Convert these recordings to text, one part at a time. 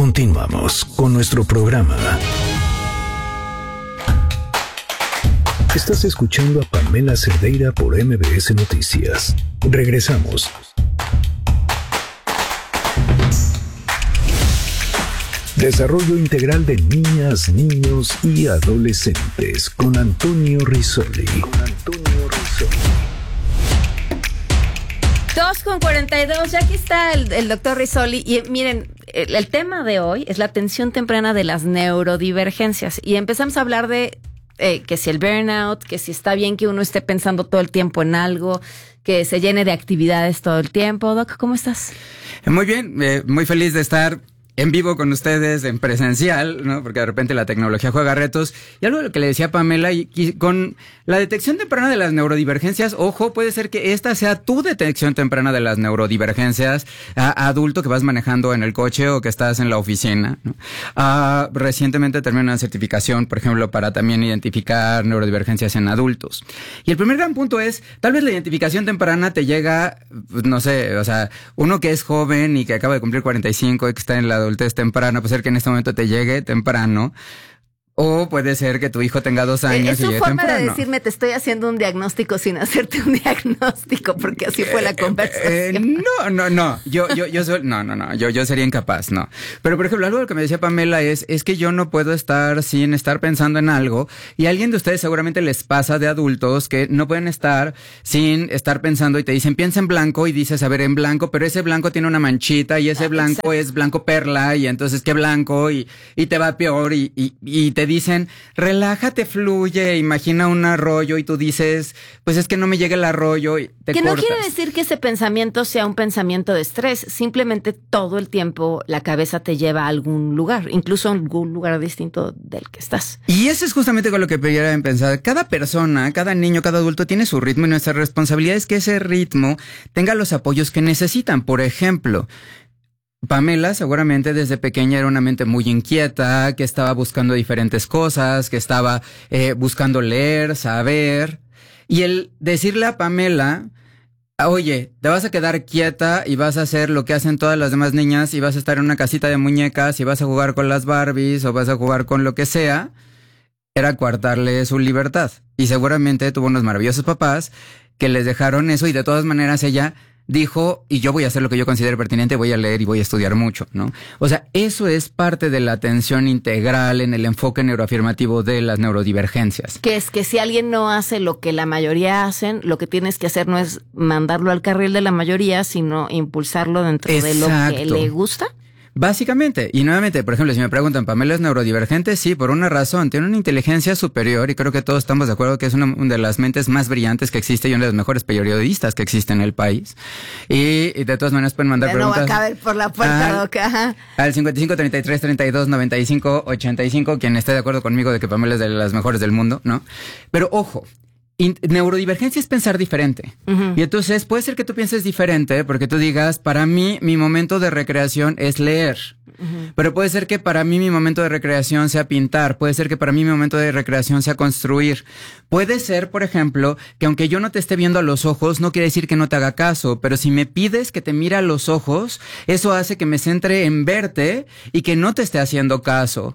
Continuamos con nuestro programa. Estás escuchando a Pamela Cerdeira por MBS Noticias. Regresamos. Desarrollo integral de niñas, niños y adolescentes con Antonio Rizzoli. 2:42, ya aquí está el doctor Rizzoli. Y miren, el tema de hoy es la atención temprana de las neurodivergencias. Y empezamos a hablar de que si el burnout, que si está bien que uno esté pensando todo el tiempo en algo, que se llene de actividades todo el tiempo. Doc, ¿cómo estás? Muy bien, muy feliz de estar en vivo con ustedes, en presencial, ¿no? Porque de repente la tecnología juega retos. Y algo de lo que le decía Pamela, y con la detección temprana de las neurodivergencias, ojo, puede ser que esta sea tu detección temprana de las neurodivergencias, adulto que vas manejando en el coche o que estás en la oficina, ¿no? Recientemente terminé una certificación, por ejemplo, para también identificar neurodivergencias en adultos. Y el primer gran punto es, tal vez la identificación temprana te llega, no sé, o sea, uno que es joven y que acaba de cumplir 45 y que está en la adultez temprana, puede ser que en este momento te llegue temprano, o puede ser que tu hijo tenga 2 años es y su llegue forma temprano. de decirme, te estoy haciendo un diagnóstico sin hacerte un diagnóstico, porque así fue la conversación. No. Yo sería incapaz, no. Pero, por ejemplo, algo de lo que me decía Pamela es que yo no puedo estar sin estar pensando en algo, y a alguien de ustedes seguramente les pasa de adultos que no pueden estar sin estar pensando y te dicen, piensa en blanco, y dices, a ver, en blanco, pero ese blanco tiene una manchita y ese blanco exacto. Es blanco perla, y entonces, ¿qué blanco? Y te va peor, y te dicen, relájate, fluye, imagina un arroyo, y tú dices, pues es que no me llega el arroyo, y te que cortas. No quiere decir que ese pensamiento sea un pensamiento de estrés, simplemente todo el tiempo la cabeza te lleva a algún lugar, incluso a algún lugar distinto del que estás. Y eso es justamente con lo que quería pensar. Cada persona, cada niño, cada adulto tiene su ritmo, y nuestra responsabilidad es que ese ritmo tenga los apoyos que necesitan. Por ejemplo, Pamela seguramente desde pequeña era una mente muy inquieta, que estaba buscando diferentes cosas, que estaba buscando leer, saber. Y el decirle a Pamela, oye, te vas a quedar quieta y vas a hacer lo que hacen todas las demás niñas, y vas a estar en una casita de muñecas y vas a jugar con las Barbies o vas a jugar con lo que sea, era coartarle su libertad. Y seguramente tuvo unos maravillosos papás que les dejaron eso, y de todas maneras ella dijo, y yo voy a hacer lo que yo considere pertinente, voy a leer y voy a estudiar mucho, ¿no? O sea, eso es parte de la atención integral en el enfoque neuroafirmativo de las neurodivergencias. Que es que si alguien no hace lo que la mayoría hacen, lo que tienes que hacer no es mandarlo al carril de la mayoría, sino impulsarlo dentro exacto. de lo que le gusta. Básicamente, y nuevamente, por ejemplo, si me preguntan, ¿Pamela es neurodivergente? Sí, por una razón, tiene una inteligencia superior, y creo que todos estamos de acuerdo que es una de las mentes más brillantes que existe y una de las mejores periodistas que existe en el país. Y de todas maneras pueden mandar preguntas. No va a caber por la puerta, Doca. Al 55 33 32 95 85, quien esté de acuerdo conmigo de que Pamela es de las mejores del mundo, ¿no? Pero ojo, neurodivergencia es pensar diferente. Uh-huh. Y entonces puede ser que tú pienses diferente porque tú digas, para mí mi momento de recreación es leer. Uh-huh. Pero puede ser que para mí mi momento de recreación sea pintar. Puede ser que para mí mi momento de recreación sea construir. Puede ser, por ejemplo, que aunque yo no te esté viendo a los ojos, no quiere decir que no te haga caso. Pero si me pides que te mire a los ojos, eso hace que me centre en verte y que no te esté haciendo caso.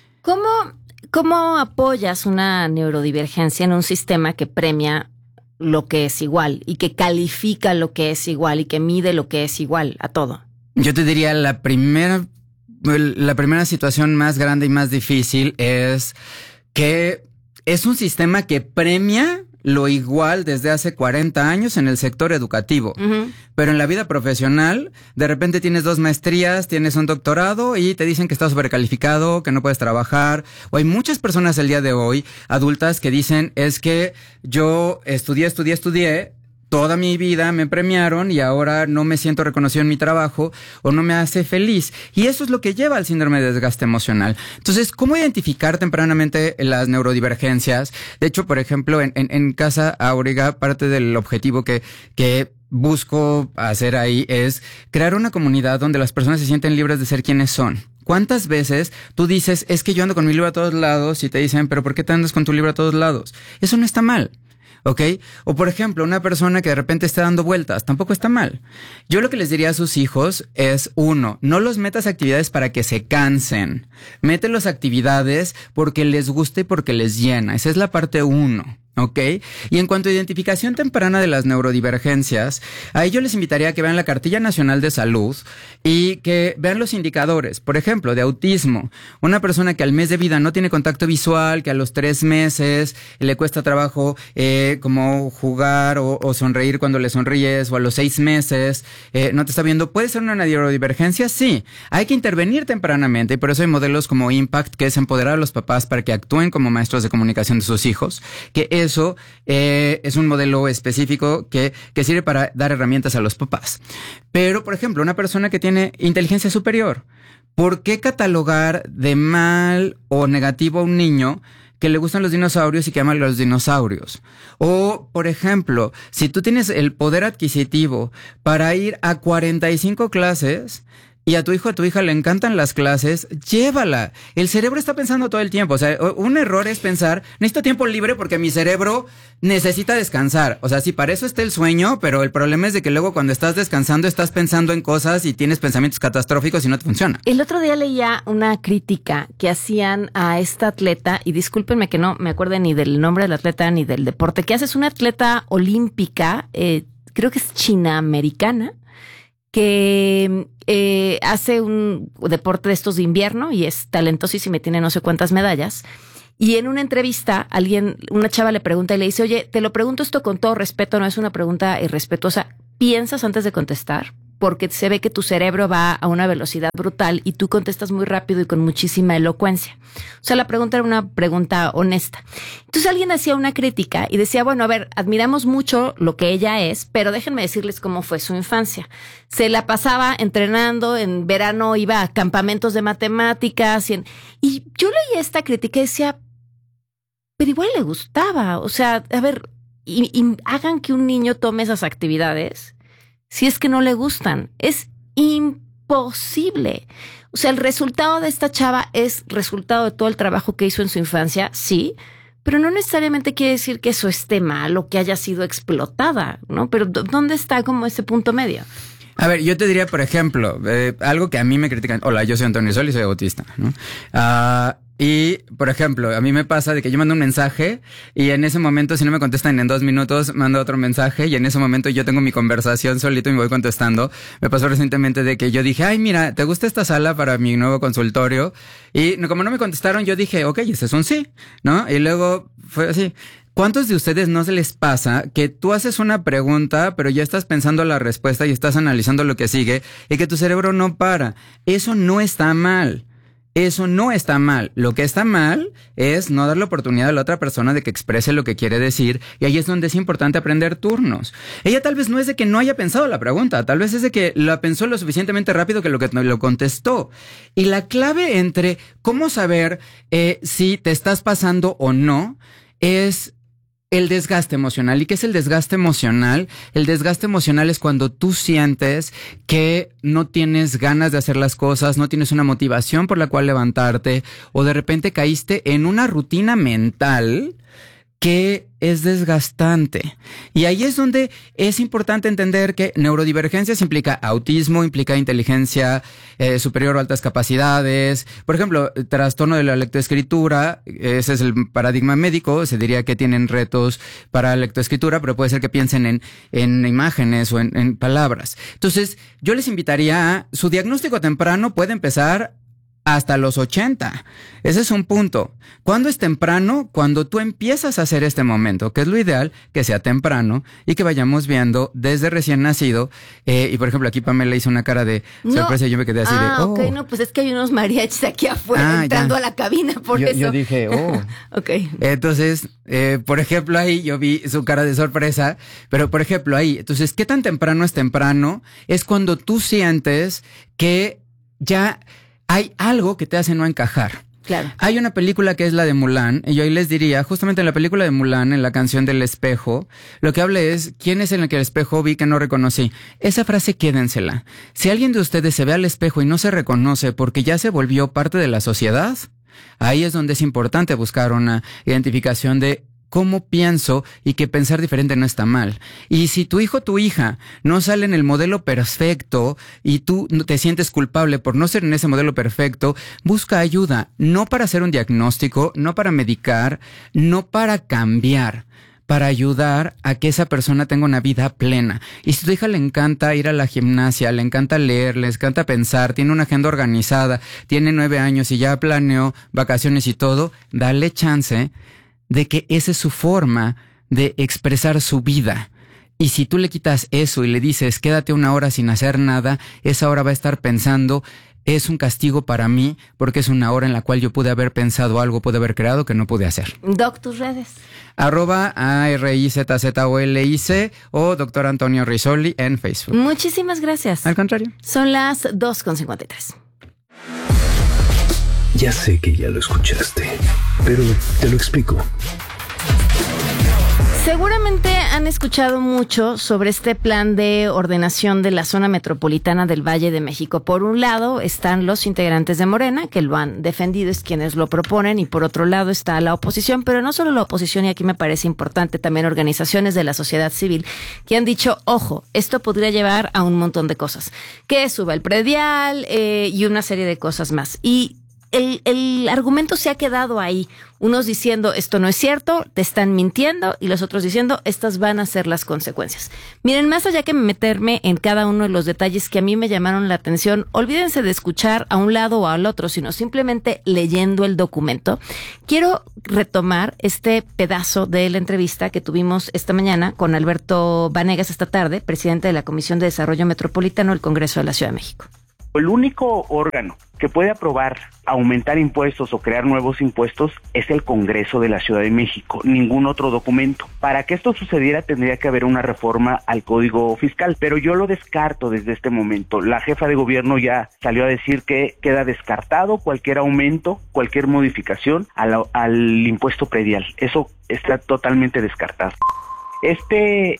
¿Cómo apoyas una neurodivergencia en un sistema que premia lo que es igual y que califica lo que es igual y que mide lo que es igual a todo? Yo te diría la primera situación más grande y más difícil es que es un sistema que premia lo igual desde hace 40 años en el sector educativo. Uh-huh. Pero en la vida profesional, de repente tienes 2 maestrías, tienes un doctorado y te dicen que estás sobrecalificado, que no puedes trabajar. O hay muchas personas el día de hoy, adultas, que dicen, es que yo estudié, toda mi vida me premiaron y ahora no me siento reconocido en mi trabajo o no me hace feliz. Y eso es lo que lleva al síndrome de desgaste emocional. Entonces, ¿cómo identificar tempranamente las neurodivergencias? De hecho, por ejemplo, en Casa Áuriga, parte del objetivo que busco hacer ahí es crear una comunidad donde las personas se sienten libres de ser quienes son. ¿Cuántas veces tú dices, es que yo ando con mi libro a todos lados, y te dicen, pero ¿por qué te andas con tu libro a todos lados? Eso no está mal. ¿ok? O por ejemplo, una persona que de repente está dando vueltas, tampoco está mal. Yo lo que les diría a sus hijos es, 1, no los metas a actividades para que se cansen. Mételos a actividades porque les gusta y porque les llena. Esa es la parte 1. ¿Ok? Y en cuanto a identificación temprana de las neurodivergencias, a ellos les invitaría a que vean la Cartilla Nacional de Salud y que vean los indicadores. Por ejemplo, de autismo. Una persona que al mes de vida no tiene contacto visual, que a los 3 meses le cuesta trabajo como jugar o sonreír cuando le sonríes, o a los 6 meses no te está viendo. ¿Puede ser una neurodivergencia? Sí. Hay que intervenir tempranamente y por eso hay modelos como Impact, que es empoderar a los papás para que actúen como maestros de comunicación de sus hijos, que eso es un modelo específico que sirve para dar herramientas a los papás. Pero, por ejemplo, una persona que tiene inteligencia superior, ¿por qué catalogar de mal o negativo a un niño que le gustan los dinosaurios y que ama a los dinosaurios? O, por ejemplo, si tú tienes el poder adquisitivo para ir a 45 clases y a tu hijo o a tu hija le encantan las clases, llévala. El cerebro está pensando todo el tiempo. O sea, un error es pensar, necesito tiempo libre porque mi cerebro necesita descansar. O sea, sí, para eso está el sueño, pero el problema es de que luego cuando estás descansando estás pensando en cosas y tienes pensamientos catastróficos y no te funciona. El otro día leía una crítica que hacían a esta atleta, y discúlpenme que no me acuerde ni del nombre del atleta ni del deporte que hace. Es una atleta olímpica, creo que es china-americana, que hace un deporte de estos de invierno y es talentosísima y tiene no sé cuántas medallas. Y en una entrevista, una chava le pregunta y le dice, oye, te lo pregunto esto con todo respeto, no es una pregunta irrespetuosa. ¿Piensas antes de contestar? Porque se ve que tu cerebro va a una velocidad brutal y tú contestas muy rápido y con muchísima elocuencia. O sea, la pregunta era una pregunta honesta. Entonces alguien hacía una crítica y decía, bueno, a ver, admiramos mucho lo que ella es, pero déjenme decirles cómo fue su infancia. Se la pasaba entrenando, en verano iba a campamentos de matemáticas y yo leía esta crítica y decía, pero igual le gustaba. O sea, a ver, y hagan que un niño tome esas actividades si es que no le gustan. Es imposible. O sea, el resultado de esta chava es resultado de todo el trabajo que hizo en su infancia, sí, pero no necesariamente quiere decir que eso esté mal o que haya sido explotada, ¿no? Pero ¿dónde está como ese punto medio? A ver, yo te diría, por ejemplo, algo que a mí me critican. Hola, yo soy Antonio Rizoli y soy autista, ¿no? Y, por ejemplo, a mí me pasa de que yo mando un mensaje y en ese momento, si no me contestan en 2 minutos, mando otro mensaje y en ese momento yo tengo mi conversación solito y me voy contestando. Me pasó recientemente de que yo dije, ay, mira, ¿te gusta esta sala para mi nuevo consultorio? Y como no me contestaron, yo dije, ok, ese es un sí, ¿no? Y luego fue así. ¿Cuántos de ustedes no se les pasa que tú haces una pregunta, pero ya estás pensando la respuesta y estás analizando lo que sigue y que tu cerebro no para? Eso no está mal. Eso no está mal. Lo que está mal es no dar la oportunidad a la otra persona de que exprese lo que quiere decir, y ahí es donde es importante aprender turnos. Ella tal vez no es de que no haya pensado la pregunta, tal vez es de que la pensó lo suficientemente rápido que lo contestó. Y la clave entre cómo saber si te estás pasando o no es el desgaste emocional. ¿Y qué es el desgaste emocional? El desgaste emocional es cuando tú sientes que no tienes ganas de hacer las cosas, no tienes una motivación por la cual levantarte, o de repente caíste en una rutina mental que es desgastante. Y ahí es donde es importante entender que neurodivergencias implica autismo, implica inteligencia superior o altas capacidades. Por ejemplo, trastorno de la lectoescritura, ese es el paradigma médico, se diría que tienen retos para lectoescritura, pero puede ser que piensen en imágenes o en palabras. Entonces, yo les invitaría a su diagnóstico temprano puede empezar hasta los 80. Ese es un punto. ¿Cuándo es temprano? Cuando tú empiezas a hacer este momento, que es lo ideal, que sea temprano y que vayamos viendo desde recién nacido. Y por ejemplo, aquí Pamela hizo una cara de sorpresa y yo me quedé así de, oh. Ok, no, pues es que hay unos mariachis aquí afuera entrando a la cabina, por eso. Yo dije, oh. Ok. Entonces, por ejemplo, ahí yo vi su cara de sorpresa, pero por ejemplo, ahí, entonces, ¿qué tan temprano es temprano? Es cuando tú sientes que ya hay algo que te hace no encajar. Claro. Hay una película que es la de Mulan, y yo ahí les diría, justamente en la película de Mulan, en la canción del espejo, lo que habla es, ¿quién es en el que el espejo vi que no reconocí? Esa frase quédensela. Si alguien de ustedes se ve al espejo y no se reconoce porque ya se volvió parte de la sociedad, ahí es donde es importante buscar una identificación de cómo pienso y que pensar diferente no está mal. Y si tu hijo o tu hija no sale en el modelo perfecto y tú te sientes culpable por no ser en ese modelo perfecto, busca ayuda, no para hacer un diagnóstico, no para medicar, no para cambiar, para ayudar a que esa persona tenga una vida plena. Y si a tu hija le encanta ir a la gimnasia, le encanta leer, le encanta pensar, tiene una agenda organizada, tiene 9 años y ya planeó vacaciones y todo, dale chance de que esa es su forma de expresar su vida. Y si tú le quitas eso y le dices, quédate 1 hora sin hacer nada, esa hora va a estar pensando, es un castigo para mí porque es 1 hora en la cual yo pude haber pensado algo, pude haber creado que no pude hacer. Doc, tus redes. @ARIZZOLIC o Dr. Antonio Risoli en Facebook. Muchísimas gracias. Al contrario. Son las 2:53. Ya sé que ya lo escuchaste, pero te lo explico. Seguramente han escuchado mucho sobre este plan de ordenación de la zona metropolitana del Valle de México. Por un lado están los integrantes de Morena, que lo han defendido, es quienes lo proponen, y por otro lado está la oposición, pero no solo la oposición, y aquí me parece importante, también organizaciones de la sociedad civil, que han dicho, ojo, esto podría llevar a un montón de cosas, que suba el predial y una serie de cosas más. Y el argumento se ha quedado ahí. Unos diciendo, esto no es cierto, te están mintiendo, y los otros diciendo, estas van a ser las consecuencias. Miren, más allá que meterme en cada uno de los detalles que a mí me llamaron la atención, olvídense de escuchar a un lado o al otro, sino simplemente leyendo el documento. Quiero retomar este pedazo de la entrevista que tuvimos esta mañana con Alberto Vanegas esta tarde, presidente de la Comisión de Desarrollo Metropolitano del Congreso de la Ciudad de México. El único órgano que puede aprobar aumentar impuestos o crear nuevos impuestos es el Congreso de la Ciudad de México, ningún otro documento. Para que esto sucediera tendría que haber una reforma al Código Fiscal, pero yo lo descarto desde este momento. La jefa de gobierno ya salió a decir que queda descartado cualquier aumento, cualquier modificación al impuesto predial. Eso está totalmente descartado. Este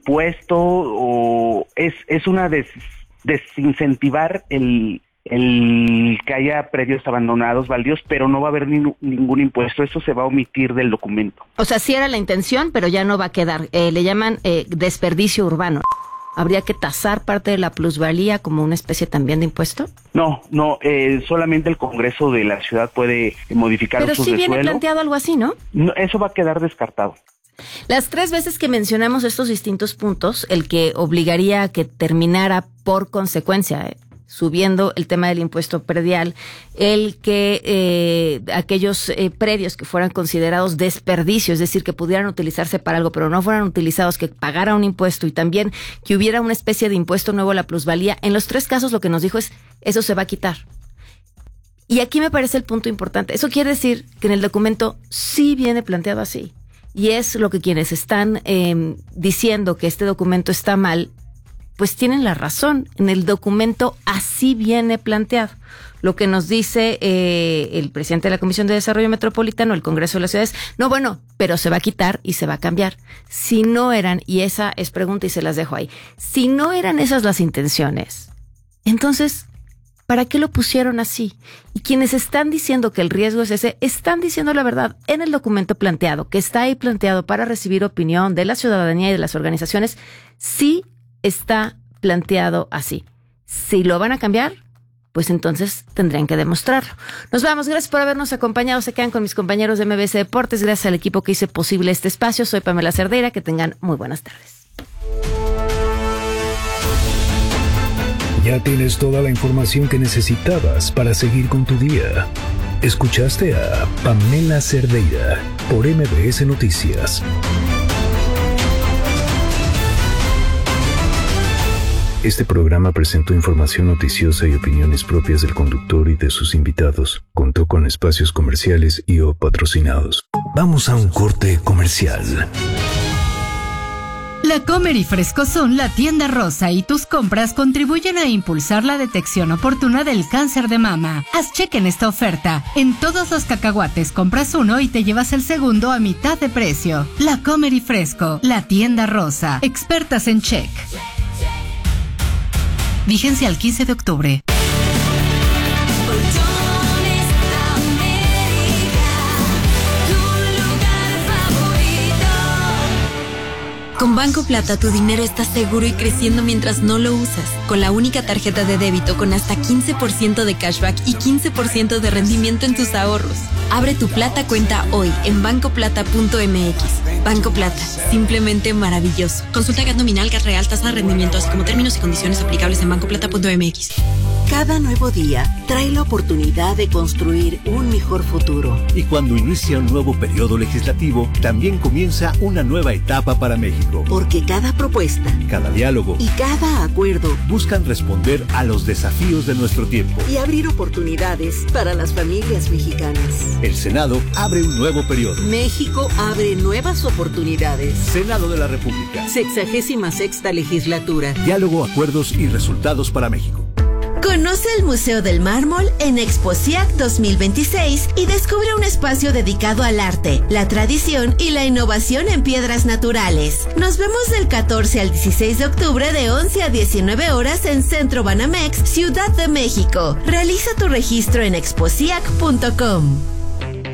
impuesto es una desincentivar el que haya predios abandonados, baldíos, pero no va a haber ningún impuesto. Eso se va a omitir del documento. O sea, sí era la intención, pero ya no va a quedar. Le llaman desperdicio urbano. ¿Habría que tasar parte de la plusvalía como una especie también de impuesto? No, solamente el Congreso de la Ciudad puede modificar usos de suelo. Pero sí viene planteado algo así, ¿no? No, eso va a quedar descartado. Las 3 veces que mencionamos estos distintos puntos, el que obligaría a que terminara por consecuencia, subiendo el tema del impuesto predial, el que aquellos predios que fueran considerados desperdicio, es decir, que pudieran utilizarse para algo, pero no fueran utilizados, que pagara un impuesto, y también que hubiera una especie de impuesto nuevo a la plusvalía. En los 3 casos lo que nos dijo es, eso se va a quitar. Y aquí me parece el punto importante. Eso quiere decir que en el documento sí viene planteado así. Y es lo que quienes están diciendo que este documento está mal, pues tienen la razón. En el documento así viene planteado. Lo que nos dice el presidente de la Comisión de Desarrollo Metropolitano, el Congreso de las Ciudades, no, bueno, pero se va a quitar y se va a cambiar. Si no eran, y esa es pregunta y se las dejo ahí, si no eran esas las intenciones, entonces, ¿para qué lo pusieron así? Y quienes están diciendo que el riesgo es ese, están diciendo la verdad. En el documento planteado, que está ahí planteado para recibir opinión de la ciudadanía y de las organizaciones, sí está planteado así. Si lo van a cambiar, pues entonces tendrían que demostrarlo. Nos vamos, gracias por habernos acompañado. Se quedan con mis compañeros de MBC Deportes. Gracias al equipo que hizo posible este espacio. Soy Pamela Cerdeira. Que tengan muy buenas tardes. Ya tienes toda la información que necesitabas para seguir con tu día. Escuchaste a Pamela Cerdeira por MBS Noticias. Este programa presentó información noticiosa y opiniones propias del conductor y de sus invitados. Contó con espacios comerciales y o patrocinados. Vamos a un corte comercial. La Comer y Frescosón, la tienda rosa y tus compras contribuyen a impulsar la detección oportuna del cáncer de mama. Haz cheque en esta oferta. En todos los cacahuates compras uno y te llevas el segundo a mitad de precio. La Comer y Fresco, la tienda rosa. Expertas en check. Vigencia al 15 de octubre. Con Banco Plata tu dinero está seguro y creciendo mientras no lo usas. Con la única tarjeta de débito con hasta 15% de cashback y 15% de rendimiento en tus ahorros. Abre tu Plata cuenta hoy en bancoplata.mx. Banco Plata, simplemente maravilloso. Consulta GAT nominal, GAT real, tasa de rendimiento, así como términos y condiciones aplicables en bancoplata.mx. Cada nuevo día trae la oportunidad de construir un mejor futuro. Y cuando inicia un nuevo periodo legislativo, también comienza una nueva etapa para México. Porque cada propuesta, cada diálogo y cada acuerdo buscan responder a los desafíos de nuestro tiempo y abrir oportunidades para las familias mexicanas. El Senado abre un nuevo periodo. México abre nuevas oportunidades. Senado de la República. 66ª legislatura. Diálogo, acuerdos y resultados para México. Conoce el Museo del Mármol en Exposiac 2026 y descubre un espacio dedicado al arte, la tradición y la innovación en piedras naturales. Nos vemos del 14 al 16 de octubre de 11 a 19 horas en Centro Banamex, Ciudad de México. Realiza tu registro en exposiac.com.